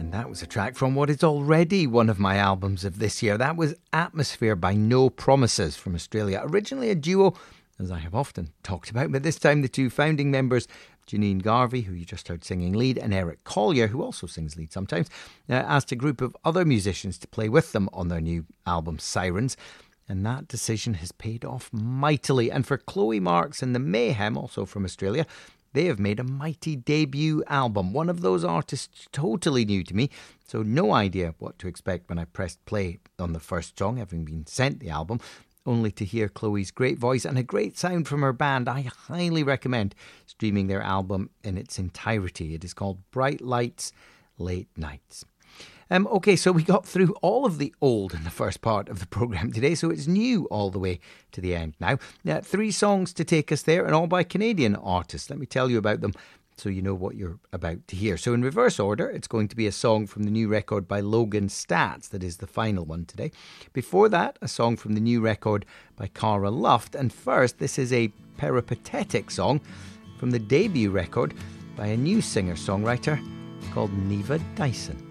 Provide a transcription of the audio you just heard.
And that was a track from what is already one of my albums of this year. That was Atmosphere by No Promises from Australia. Originally a duo, as I have often talked about, but this time the two founding members, Janine Garvey, who you just heard singing lead, and Eric Collier, who also sings lead sometimes, asked a group of other musicians to play with them on their new album Sirens. And that decision has paid off mightily. And for Chloe Marks and the Mayhem, also from Australia, they have made a mighty debut album. One of those artists totally new to me, so no idea what to expect when I pressed play on the first song, having been sent the album, only to hear Chloe's great voice and a great sound from her band. I highly recommend streaming their album in its entirety. It is called Bright Lights, Late Nights. Okay, so we got through all of the old in the first part of the programme today, so it's new all the way to the end now. 3 songs to take us there, and all by Canadian artists. Let me tell you about them so you know what you're about to hear. So in reverse order, it's going to be a song from the new record by Logan Stats. That is the final one today. Before that, a song from the new record by Cara Luft. And first, this is a peripatetic song from the debut record by a new singer-songwriter called Neva Dyson.